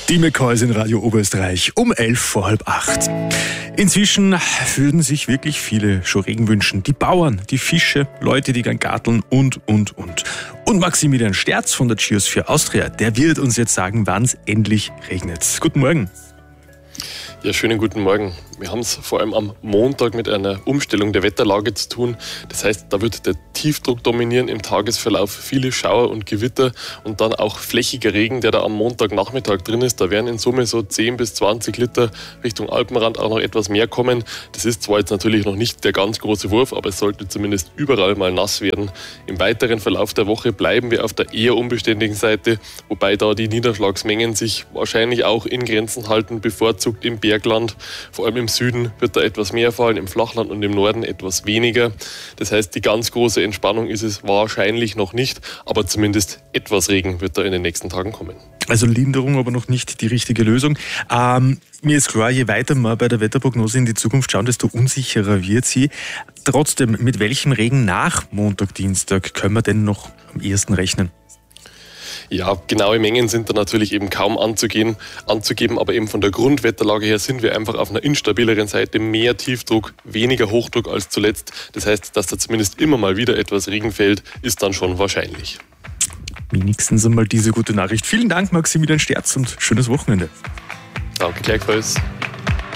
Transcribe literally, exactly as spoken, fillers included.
Die McCoys in Radio Oberösterreich um elf vor halb acht. Inzwischen würden sich wirklich viele schon Regen wünschen. Die Bauern, die Fische, Leute, die gern garteln und, und, und. Und Maximilian Sterz von der Geosphere Austria, der wird uns jetzt sagen, wann es endlich regnet. Guten Morgen. Ja, schönen guten Morgen. Wir haben es vor allem am Montag mit einer Umstellung der Wetterlage zu tun. Das heißt, da wird der Tiefdruck dominieren im Tagesverlauf, viele Schauer und Gewitter und dann auch flächiger Regen, der da am Montagnachmittag drin ist. Da werden in Summe so zehn bis zwanzig Liter Richtung Alpenrand auch noch etwas mehr kommen. Das ist zwar jetzt natürlich noch nicht der ganz große Wurf, aber es sollte zumindest überall mal nass werden. Im weiteren Verlauf der Woche bleiben wir auf der eher unbeständigen Seite, wobei da die Niederschlagsmengen sich wahrscheinlich auch in Grenzen halten, bevorzugt im Bergland. Vor allem im Süden wird da etwas mehr fallen, im Flachland und im Norden etwas weniger. Das heißt, die ganz große Entspannung ist es wahrscheinlich noch nicht, aber zumindest etwas Regen wird da in den nächsten Tagen kommen. Also Linderung, aber noch nicht die richtige Lösung. Ähm, mir ist klar, je weiter wir bei der Wetterprognose in die Zukunft schauen, desto unsicherer wird sie. Trotzdem, mit welchem Regen nach Montag, Dienstag können wir denn noch am ehesten rechnen? Ja, genaue Mengen sind da natürlich eben kaum anzugehen, anzugeben, aber eben von der Grundwetterlage her sind wir einfach auf einer instabileren Seite. Mehr Tiefdruck, weniger Hochdruck als zuletzt. Das heißt, dass da zumindest immer mal wieder etwas Regen fällt, ist dann schon wahrscheinlich. Wenigstens einmal diese gute Nachricht. Vielen Dank, Maximilian Sterz, und schönes Wochenende. Danke gleichfalls.